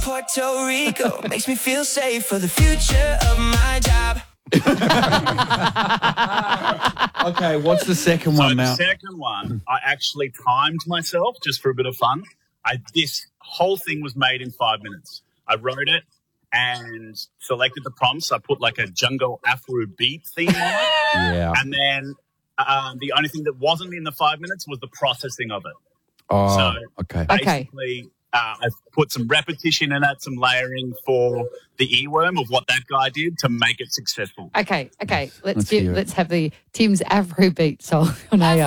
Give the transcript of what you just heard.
Puerto Rico makes me feel safe for the future of my job. Okay, what's the second one now? The second one, I actually timed myself just for a bit of fun. This whole thing was made in 5 minutes. I wrote it and selected the prompts. I put like a jungle Afro beat theme on it. Yeah. And then the only thing that wasn't in the 5 minutes was the processing of it. Oh, So okay. basically, I've put some repetition in it, some layering for the earworm of what that guy did to make it successful. Okay. Let's hear it. Let's have the Tim's Afrobeat song on AI.